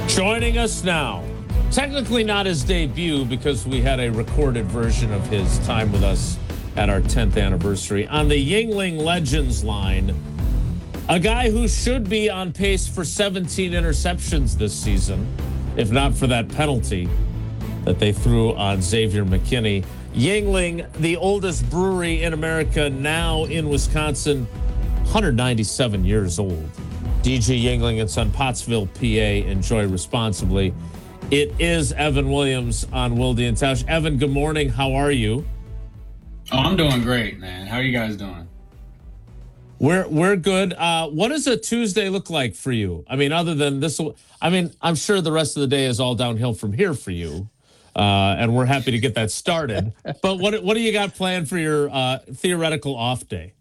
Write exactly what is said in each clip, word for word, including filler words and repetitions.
Joining us now, technically not his debut because we had a recorded version of his time with us at our tenth anniversary on the Yuengling Legends line, a guy who should be on pace for seventeen interceptions this season, if not for that penalty that they threw on Xavier McKinney. Yuengling, the oldest brewery in America, now in Wisconsin, one hundred ninety-seven years old. D G Yuengling and Son, Pottsville, P A. Enjoy responsibly. It is Evan Williams on Wilde and Tausch. Evan, good morning. How are you? Oh, I'm doing great, man. How are you guys doing? We're we're good. Uh, what does a Tuesday look like for you? I mean, other than this, I mean, I'm sure the rest of the day is all downhill from here for you, uh, and we're happy to get that started. But what what do you got planned for your uh, theoretical off day?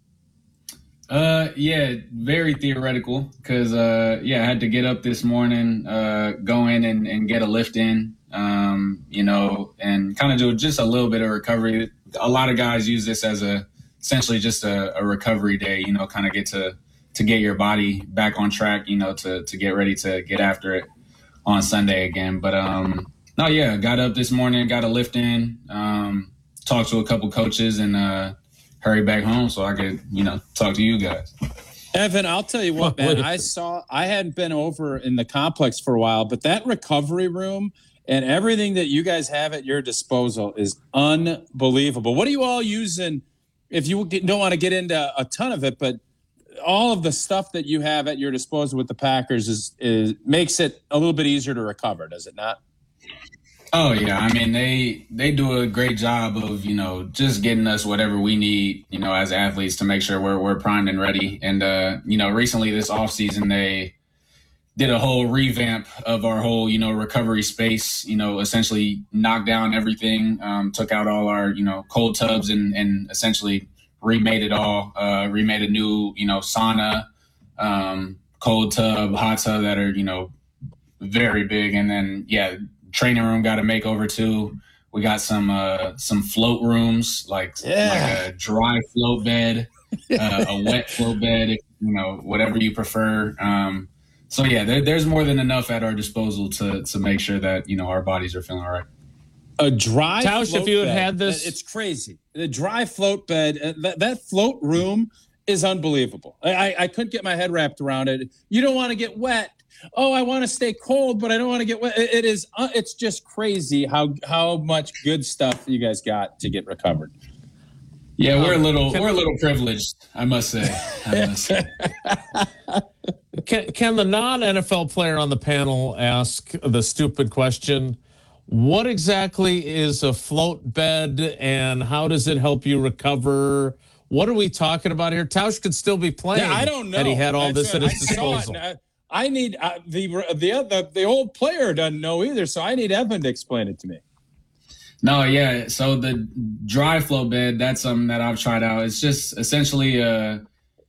Uh, yeah, very theoretical because, uh, yeah, I had to get up this morning, uh, go in and, and get a lift in, um, you know, and kind of do just a little bit of recovery. A lot of guys use this as a, essentially just a, a recovery day, you know, kind of get to, to get your body back on track, you know, to, to get ready to get after it on Sunday again. But, um, no, yeah, got up this morning, got a lift in, um, talked to a couple coaches and, uh, hurry back home so I could, you know, talk to you guys. Evan, I'll tell you what, man, I saw, I hadn't been over in the complex for a while, but that recovery room and everything that you guys have at your disposal is unbelievable. What are you all using? If you don't want to get into a ton of it, but all of the stuff that you have at your disposal with the Packers is, is makes it a little bit easier to recover, does it not? Oh, yeah. I mean, they they do a great job of, you know, just getting us whatever we need, you know, as athletes to make sure we're we're primed and ready. And, uh, you know, recently this offseason, they did a whole revamp of our whole, you know, recovery space, you know, essentially knocked down everything, um, took out all our, you know, cold tubs and, and essentially remade it all, uh, remade a new, you know, sauna, um, cold tub, hot tub that are, you know, very big. And then, yeah, training room got a makeover too. We got some uh, some float rooms, like, yeah. like a dry float bed, uh, a wet float bed, you know, whatever you prefer. Um, so yeah, there, there's more than enough at our disposal to to make sure that, you know, our bodies are feeling all right. A dry Tausch, float if you had bed, had this, it's crazy. The dry float bed, uh, that that float room is unbelievable. I, I I couldn't get my head wrapped around it. You don't want to get wet. Oh, I want to stay cold, but I don't want to get wet. It is. Uh, it's just crazy how how much good stuff you guys got to get recovered. Yeah, we're a little can, we're a little privileged, I must say. I must say. Can can the non-N F L player on the panel ask the stupid question? What exactly is a float bed, and how does it help you recover? What are we talking about here? Tausch could still be playing. Yeah, I don't know. And he had all this at his disposal. I need uh, the, the the the old player doesn't know either, so I need Evan to explain it to me. No, yeah. So the dry float bed, that's something that I've tried out. It's just essentially, uh,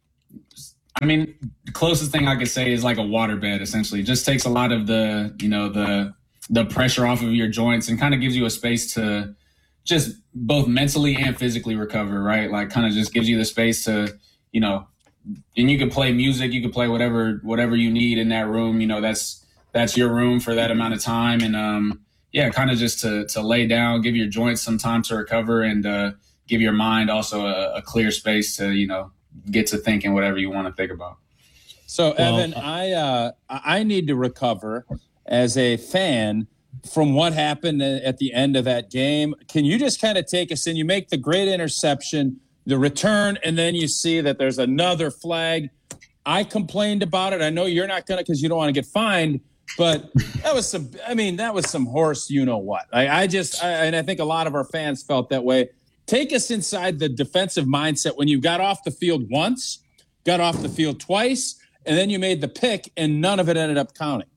I mean, the closest thing I could say is like a water bed. Essentially, it just takes a lot of the, you know, the the pressure off of your joints and kind of gives you a space to just both mentally and physically recover. Right, like kind of just gives you the space to, you know. And you can play music, you can play whatever whatever you need in that room. You know, that's that's your room for that amount of time. And um, yeah, kind of just to to lay down, give your joints some time to recover, and uh, give your mind also a, a clear space to, you know, get to thinking whatever you want to think about. So, well, Evan, I uh, I need to recover as a fan from what happened at the end of that game. Can you just kind of take us in? You make the great interception, the return, and then you see that there's another flag. I complained about it. I know you're not going to because you don't want to get fined, but that was some, I mean, that was some horse, you know what. I, I just, I, and I think a lot of our fans felt that way. Take us inside the defensive mindset when you got off the field once, got off the field twice, and then you made the pick, and none of it ended up counting.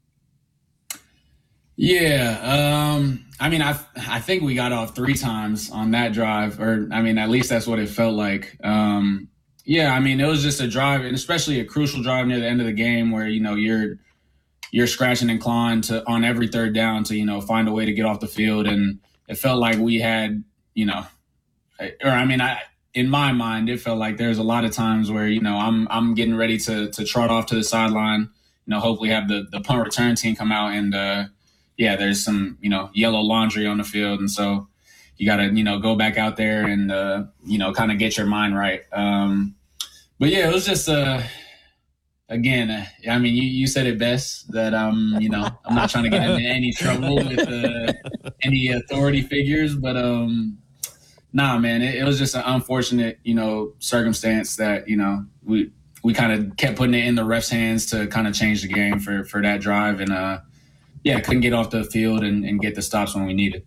Yeah, um, I mean, I I think we got off three times on that drive, or I mean, at least that's what it felt like. Um, yeah, I mean, it was just a drive, and especially a crucial drive near the end of the game where, you know, you're you're scratching and clawing to on every third down to, you know, find a way to get off the field, and it felt like we had, you know, or I mean, I in my mind, it felt like there's a lot of times where, you know, I'm I'm getting ready to to trot off to the sideline. you know, hopefully have the, the punt return team come out and, uh, yeah, there's some, you know, yellow laundry on the field. And so you got to, you know, go back out there and, uh, you know, kind of get your mind right. Um, but yeah, it was just, uh, again, uh, I mean, you, you said it best that, um, you know, I'm not trying to get into any trouble with uh, any authority figures, but, um, nah, man, it, it was just an unfortunate, you know, circumstance that, you know, we, we kind of kept putting it in the refs' hands to kind of change the game for, for that drive. And, uh, yeah, couldn't get off the field and, and get the stops when we needed.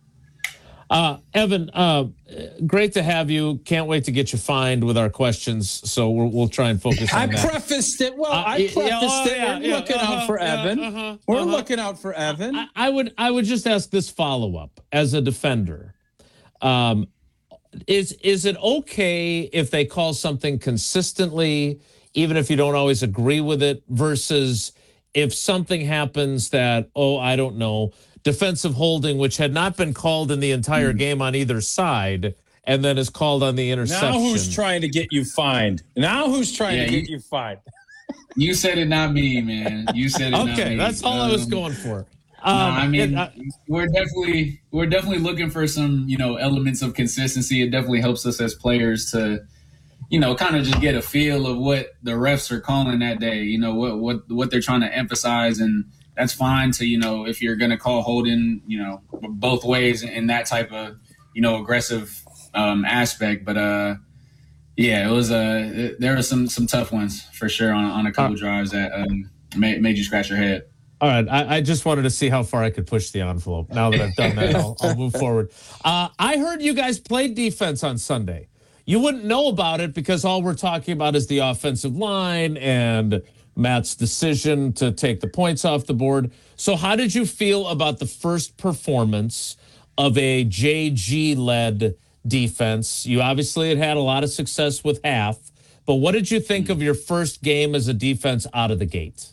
Uh, Evan, uh, great to have you. Can't wait to get you fined with our questions. So we'll, we'll try and focus on I that. prefaced it. Well, Uh, I yeah, prefaced oh, it. yeah, We're yeah, looking uh-huh, out for yeah, Evan. uh-huh, We're uh-huh. looking out for Evan. I, I would I would just ask this follow-up as a defender. Um, is is it okay if they call something consistently, even if you don't always agree with it, versus if something happens that, oh, I don't know, defensive holding, which had not been called in the entire mm. game on either side, and then is called on the interception. Now who's trying to get you fined? Now who's trying yeah, to get you, you fined? You said it, not me, man. You said it, okay, not me. Okay, that's all um, I was going for. Um, no, I mean, it, uh, we're definitely we're definitely looking for some, you know, elements of consistency. It definitely helps us as players to, you know, kind of just get a feel of what the refs are calling that day. You know, what what what they're trying to emphasize, and that's fine to, you know, if you're going to call holding, you know, both ways in that type of, you know, aggressive um, aspect. But uh, yeah, it was uh, there were some some tough ones for sure on on a couple uh, drives that um, made made you scratch your head. All right, I, I just wanted to see how far I could push the envelope. Now that I've done that, I'll, I'll move forward. Uh, I heard you guys played defense on Sunday. You wouldn't know about it because all we're talking about is the offensive line and Matt's decision to take the points off the board. So how did you feel about the first performance of a J G-led defense? You obviously had had a lot of success with half, but what did you think of your first game as a defense out of the gate?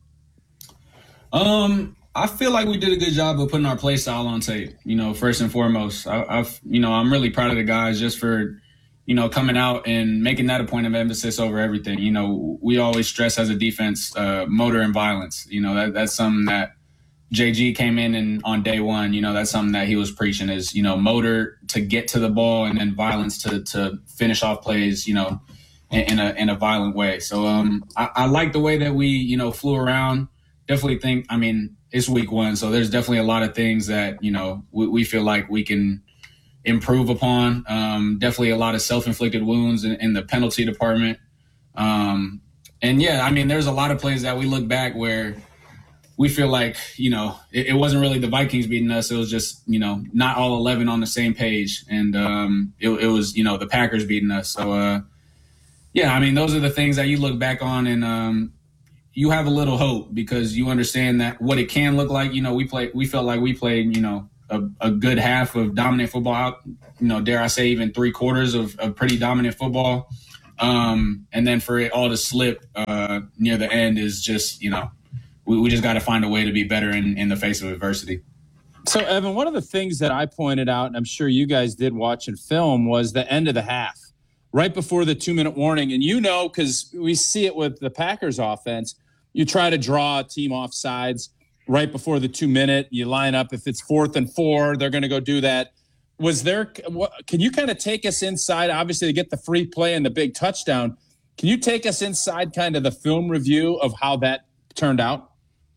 Um, I feel like we did a good job of putting our play style on tape, you know, first and foremost. I, I've, you know, I'm really proud of the guys just for, you know, coming out and making that a point of emphasis over everything. You know, we always stress as a defense, uh, motor and violence. You know, that that's something that J G came in and on day one, you know, that's something that he was preaching is, you know, motor to get to the ball and then violence to to finish off plays, you know, in, in a in a violent way. So um, I, I like the way that we, you know, flew around. Definitely think, I mean, it's week one, so there's definitely a lot of things that, you know, we, we feel like we can improve upon. Um, definitely a lot of self-inflicted wounds in, in the penalty department. Um, and, yeah, I mean, there's a lot of plays that we look back where we feel like, you know, it, it wasn't really the Vikings beating us. It was just, you know, not all eleven on the same page. And um, it, it was, you know, the Packers beating us. So, uh, yeah, I mean, those are the things that you look back on and um, – you have a little hope because you understand that what it can look like. You know, we play, we felt like we played, you know, a, a good half of dominant football out, you know, dare I say even three quarters of, of pretty dominant football. Um, and then for it all to slip uh, near the end is just, you know, we, we just got to find a way to be better in, in the face of adversity. So, Evan, one of the things that I pointed out, and I'm sure you guys did watch and film, was the end of the half, right before the two-minute warning. And you know, because we see it with the Packers offense, you try to draw a team off sides right before the two minute. You line up. If it's fourth and four, they're going to go do that. Was there, can you kind of take us inside, obviously to get the free play and the big touchdown? Can you take us inside kind of the film review of how that turned out?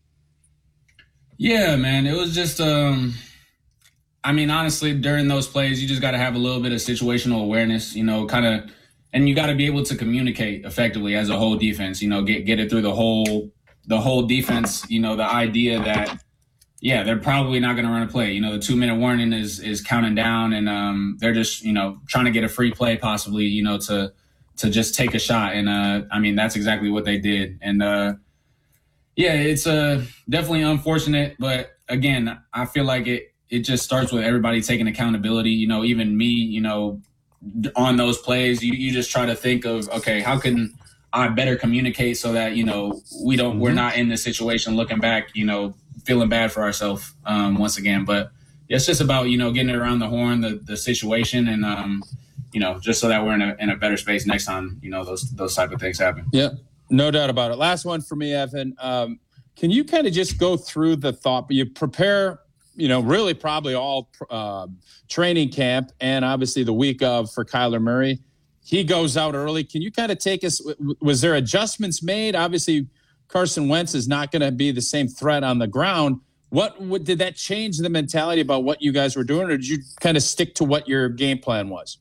Yeah, man, it was just, um, I mean, honestly, during those plays, you just got to have a little bit of situational awareness, you know, kind of, and you got to be able to communicate effectively as a whole defense, you know, get get it through the whole the whole defense, you know, the idea that, yeah, they're probably not going to run a play. You know, the two minute warning is is counting down and um, they're just, you know, trying to get a free play possibly, you know, to to just take a shot. And uh, I mean, that's exactly what they did. And uh, yeah, it's uh, definitely unfortunate. But again, I feel like it it just starts with everybody taking accountability. You know, even me, you know, on those plays, you, you just try to think of, okay, how can I better communicate so that, you know, we don't, mm-hmm. we're not in this situation looking back, you know, feeling bad for ourselves um, once again. But it's just about, you know, getting it around the horn, the, the situation and, um, you know, just so that we're in a, in a better space next time, you know, those, those type of things happen. Yeah. No doubt about it. Last one for me, Evan. Um, can you kind of just go through the thought? You prepare, you know, really probably all uh, training camp and obviously the week of for Kyler Murray. He goes out early. Can you kind of take us? Was there adjustments made? Obviously, Carson Wentz is not going to be the same threat on the ground. What, what did that change the mentality about what you guys were doing, or did you kind of stick to what your game plan was?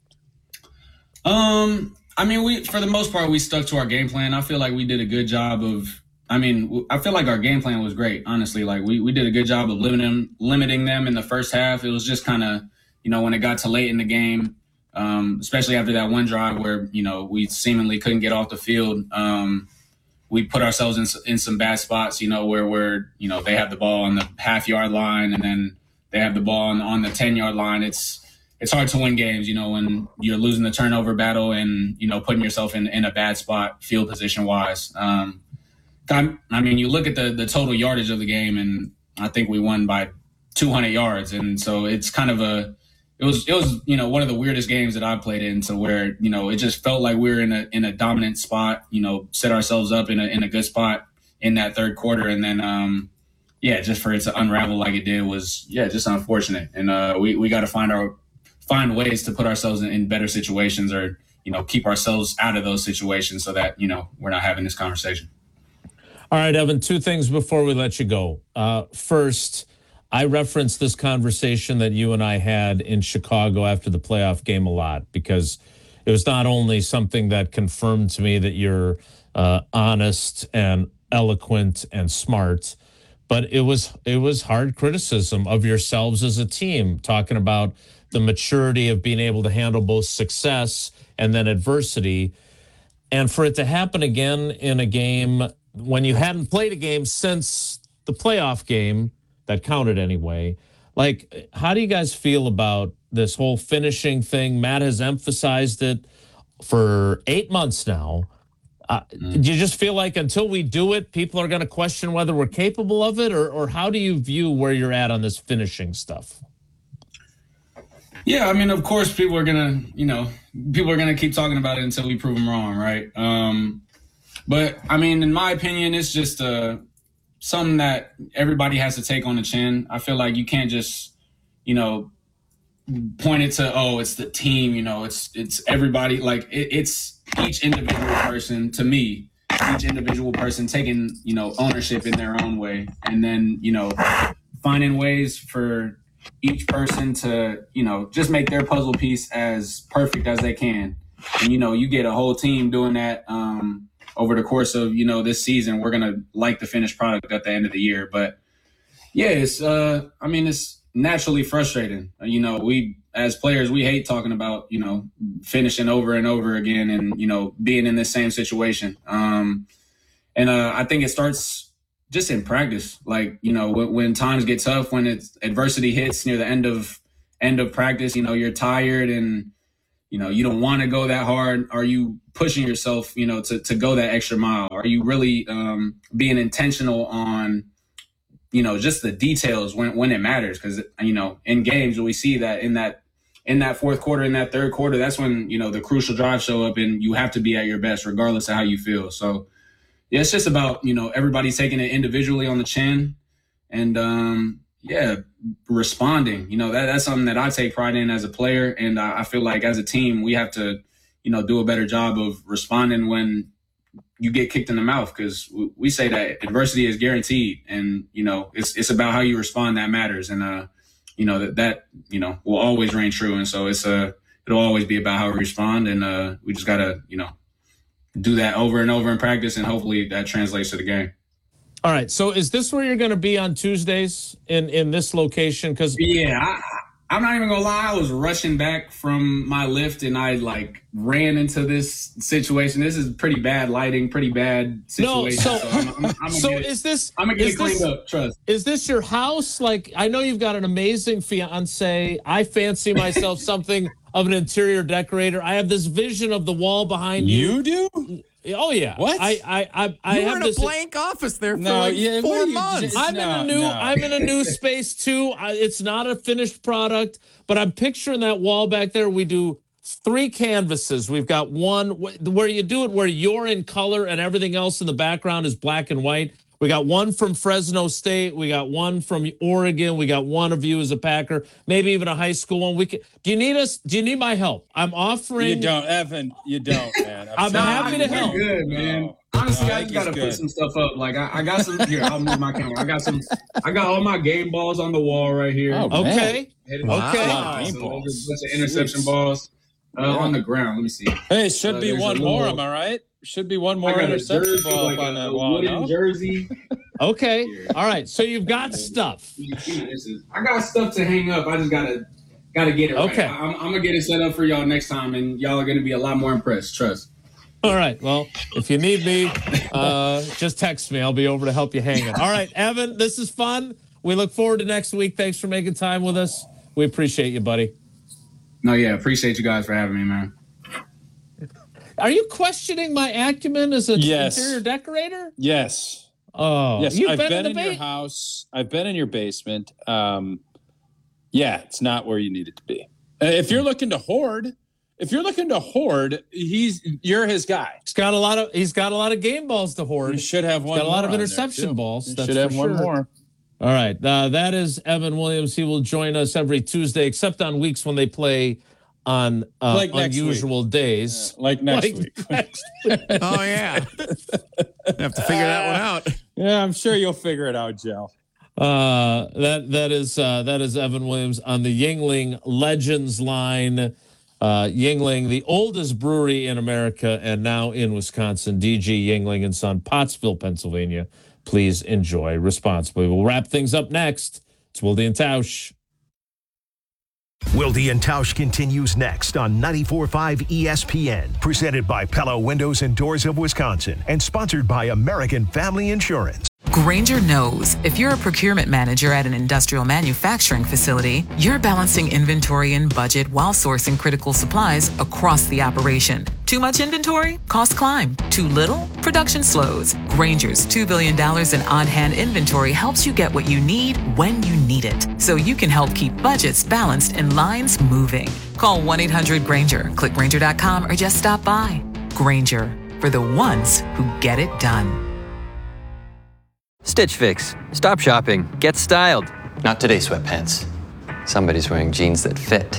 Um, I mean, we for the most part we stuck to our game plan. I feel like we did a good job of. I mean, I feel like our game plan was great. Honestly, like we we did a good job of limiting them, limiting them in the first half. It was just kind of, you know, when it got to late in the game, um, especially after that one drive where you know we seemingly couldn't get off the field. Um, we put ourselves in in some bad spots, you know, where we're, you know, they have the ball on the half yard line and then they have the ball on, on the ten yard line. It's it's hard to win games, you know, when you're losing the turnover battle and, you know, putting yourself in, in a bad spot field position wise. Um, I mean, you look at the, the total yardage of the game and I think we won by two hundred yards. And so it's kind of a, it was, it was, you know, one of the weirdest games that I played in, to where, you know, it just felt like we were in a, in a dominant spot, you know, set ourselves up in a, in a good spot in that third quarter. And then, um, yeah, just for it to unravel like it did was, yeah, just unfortunate. And, uh, we, we got to find our, find ways to put ourselves in, in better situations, or, you know, keep ourselves out of those situations so that, you know, we're not having this conversation. All right, Evan, two things before we let you go. Uh, first, I referenced this conversation that you and I had in Chicago after the playoff game a lot, because it was not only something that confirmed to me that you're uh, honest and eloquent and smart, but it was it was hard criticism of yourselves as a team, talking about the maturity of being able to handle both success and then adversity. And for it to happen again in a game when you hadn't played a game since the playoff game that counted anyway, like, how do you guys feel about this whole finishing thing? Matt has emphasized it for eight months now. Uh, mm. Do you just feel like until we do it, people are going to question whether we're capable of it, or, or how do you view where you're at on this finishing stuff? Yeah, I mean, of course, people are going to, you know, people are going to keep talking about it until we prove them wrong, right? Um, but, I mean, in my opinion, it's just uh, something that everybody has to take on the chin. I feel like you can't just, you know, point it to, oh, it's the team, you know, it's it's everybody. Like, it, it's each individual person, to me, each individual person taking, you know, ownership in their own way. And then, you know, finding ways for each person to, you know, just make their puzzle piece as perfect as they can. And, you know, you get a whole team doing that um, over the course of, you know, this season. We're going to like the finished product at the end of the year. But, yeah, it's, uh, I mean, it's naturally frustrating. You know, we, as players, we hate talking about, you know, finishing over and over again and, you know, being in the same situation. Um, and uh, I think it starts just in practice. Like, you know, when, when times get tough, when it's adversity hits near the end of end of practice, you know, you're tired and, you know, you don't want to go that hard. Are you pushing yourself, you know, to, to go that extra mile? Are you really um, being intentional on, you know, just the details when, when it matters? Because, you know, in games, we see that in that in that fourth quarter, in that third quarter, that's when, you know, the crucial drives show up and you have to be at your best regardless of how you feel. So, yeah, it's just about, you know, everybody taking it individually on the chin and, um, yeah, responding. You know, that that's something that I take pride in as a player. And I, I feel like as a team, we have to, you know, do a better job of responding when you get kicked in the mouth, because we, we say that adversity is guaranteed. And, you know, it's it's about how you respond that matters. And, uh, you know, that, that, you know, will always reign true. And so it's uh, it'll always be about how we respond. And uh, we just got to, you know, do that over and over in practice, and hopefully that translates to the game. All right. So is this where you're going to be on Tuesdays in, in this location? Because yeah, I, I'm not even going to lie. I was rushing back from my lift and I like ran into this situation. This is pretty bad lighting, pretty bad situation. No, so, so, I'm, I'm, I'm so get it, is this, I'm going to get is it cleaned this, up. Trust. Is this your house? Like, I know you've got an amazing fiance. I fancy myself something of an interior decorator. I have this vision of the wall behind you. You do? Oh yeah. What? I I I, I you have were in this a blank office there for No, like yeah, what four are you months. just- I'm No, in a new no. I'm in a new space too. I, it's not a finished product, but I'm picturing that wall back there. We do three canvases. We've got one where you do it where you're in color and everything else in the background is black and white. We got one from Fresno State. We got one from Oregon. We got one of you as a Packer, maybe even a high school one. We can, do you need us? Do you need my help? I'm offering. You don't, Evan. You don't, man. I'm, I'm happy to help. Good, man. No. Honestly, no, I, I just gotta put good. some stuff up. Like I, I got some here. I'll move my camera. I got some. I got all my game balls on the wall right here. Oh, okay. Wow. Okay. Wow. So there's a bunch of interception Jeez. balls uh, yeah. on the ground. Let me see. Hey, should uh, be one more. Little, am I right? Should be one more interception jersey, ball like on a, that a wall. Wooden No? jersey. Okay. All right. So you've got stuff. I got stuff to hang up. I just gotta gotta get it right. Okay. I'm, I'm gonna get it set up for y'all next time, and y'all are gonna be a lot more impressed. Trust. All right. Well, if you need me, uh, just text me. I'll be over to help you hang it. All right, Evan, this is fun. We look forward to next week. Thanks for making time with us. We appreciate you, buddy. No, yeah, appreciate you guys for having me, man. Are you questioning my acumen as an yes. interior decorator? Yes. Oh, yes. You've I've been, been in, in the your ba- house. I've been in your basement. Um, yeah, it's not where you need it to be. Uh, if you're looking to hoard. If you're looking to hoard, he's you're his guy. He's got a lot of he's got a lot of game balls to hoard. You should have one. He's got a lot more of interception balls. You That's should have for one sure. more. All right, uh, that is Evan Williams. He will join us every Tuesday, except on weeks when they play on uh, like unusual week. days, yeah, like next like week. Next week. Oh yeah, have to figure that one out. Yeah, I'm sure you'll figure it out, Joe. Uh, that that is uh, that is Evan Williams on the Yuengling Legends line. Uh, Yuengling, the oldest brewery in America and now in Wisconsin, D G Yuengling and Son, Pottsville, Pennsylvania. Please enjoy responsibly. We'll wrap things up next. It's Wilde and Tausch. Wilde and Tausch continues next on ninety-four point five E S P N, presented by Pella Windows and Doors of Wisconsin, and sponsored by American Family Insurance. Grainger knows if you're a procurement manager at an industrial manufacturing facility, you're balancing inventory and budget while sourcing critical supplies across the operation. Too much inventory? Costs climb. Too little? Production slows. Grainger's two billion dollars in on-hand inventory helps you get what you need when you need it, so you can help keep budgets balanced and lines moving. Call one eight hundred Grainger, click Grainger dot com, or just stop by. Grainger, for the ones who get it done. Stitch Fix. Stop shopping. Get styled. Not today, sweatpants. Somebody's wearing jeans that fit.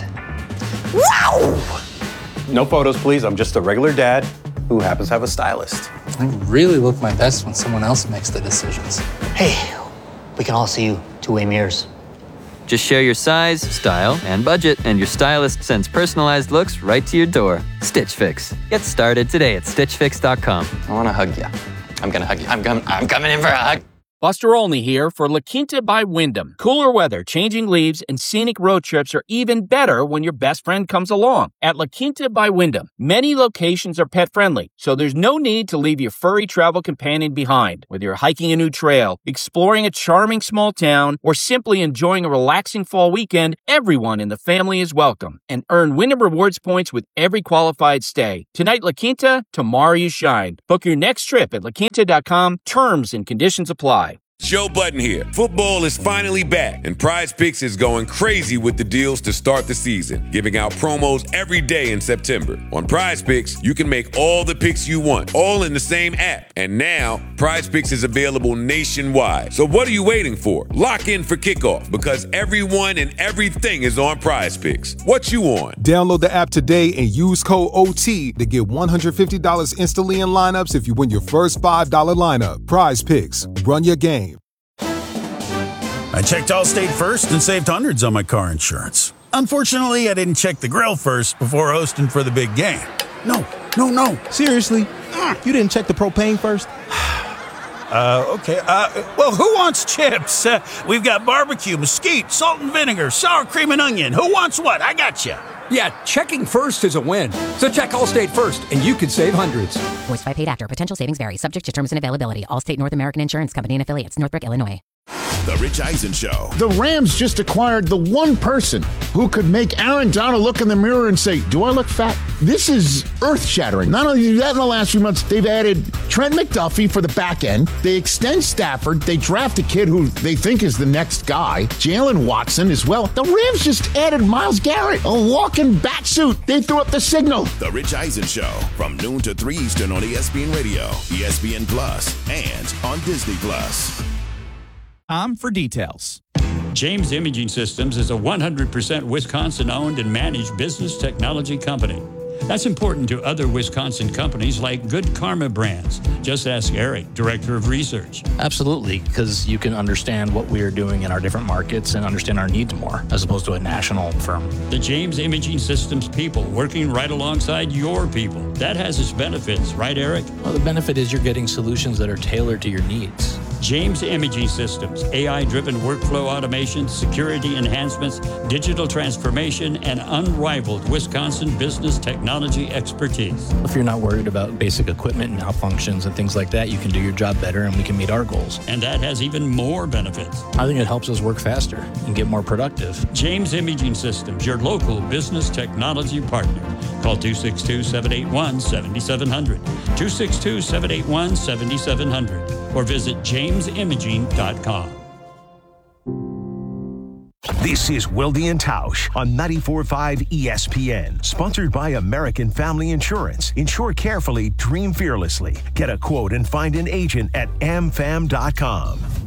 Wow! No photos, please. I'm just a regular dad who happens to have a stylist. I really look my best when someone else makes the decisions. Hey, we can all see you two-way mirrors. Just share your size, style, and budget, and your stylist sends personalized looks right to your door. Stitch Fix. Get started today at stitch fix dot com. I want to hug you. I'm going to hug you. I'm, com- I'm coming in for a hug. Buster Olney here for La Quinta by Wyndham. Cooler weather, changing leaves, and scenic road trips are even better when your best friend comes along. At La Quinta by Wyndham, many locations are pet-friendly, so there's no need to leave your furry travel companion behind. Whether you're hiking a new trail, exploring a charming small town, or simply enjoying a relaxing fall weekend, everyone in the family is welcome. And earn Wyndham Rewards points with every qualified stay. Tonight, La Quinta, tomorrow you shine. Book your next trip at la quinta dot com. Terms and conditions apply. Joe Budden here. Football is finally back, and Prize Picks is going crazy with the deals to start the season, giving out promos every day in September. On Prize Picks, you can make all the picks you want, all in the same app. And now, Prize Picks is available nationwide. So what are you waiting for? Lock in for kickoff, because everyone and everything is on Prize Picks. What you on? Download the app today and use code O T to get one hundred fifty dollars instantly in lineups if you win your first five dollars lineup. Prize Picks. Run your game. I checked Allstate first and saved hundreds on my car insurance. Unfortunately, I didn't check the grill first before hosting for the big game. No, no, no. Seriously? You didn't check the propane first? Uh, okay. Uh, well, who wants chips? Uh, we've got barbecue, mesquite, salt and vinegar, sour cream and onion. Who wants what? I got you. Yeah, checking first is a win. So check Allstate first, and you could save hundreds. Voiced by paid actor. Potential savings vary. Subject to terms and availability. Allstate North American Insurance Company and affiliates. Northbrook, Illinois. The Rich Eisen Show. The Rams just acquired the one person who could make Aaron Donald look in the mirror and say, do I look fat? This is earth-shattering. Not only did that in the last few months, they've added Trent McDuffie for the back end. They extend Stafford. They draft a kid who they think is the next guy, Jalen Watson as well. The Rams just added Myles Garrett, a walking bat suit. They threw up the signal. The Rich Eisen Show, from noon to three Eastern on E S P N Radio, E S P N Plus, and on Disney Plus. I'm for details. James Imaging Systems is a one hundred percent Wisconsin-owned and managed business technology company. That's important to other Wisconsin companies like Good Karma Brands. Just ask Eric, Director of Research. Absolutely, because you can understand what we are doing in our different markets and understand our needs more, as opposed to a national firm. The James Imaging Systems people working right alongside your people. That has its benefits, right, Eric? Well, the benefit is you're getting solutions that are tailored to your needs. James Imaging Systems, A I-driven workflow automation, security enhancements, digital transformation, and unrivaled Wisconsin business technology expertise. If you're not worried about basic equipment and malfunctions and things like that, you can do your job better and we can meet our goals. And that has even more benefits. I think it helps us work faster and get more productive. James Imaging Systems, your local business technology partner. Call two six two, seven eight one, seven seven zero zero, two six two, seven eight one, seven seven zero zero, or visit james imaging dot com. This is Wilde and Tausch on ninety-four point five E S P N, sponsored by American Family Insurance. Insure carefully, dream fearlessly. Get a quote and find an agent at am fam dot com.